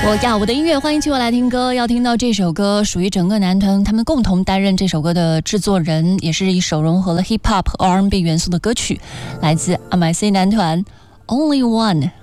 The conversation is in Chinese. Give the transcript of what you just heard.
我的音乐，欢迎继续来听歌。要听到这首歌，属于整个男团，他们共同担任这首歌的制作人，也是一首融合了 hip hop 和 R&B 元素的歌曲，来自 MIC 男团 Only One。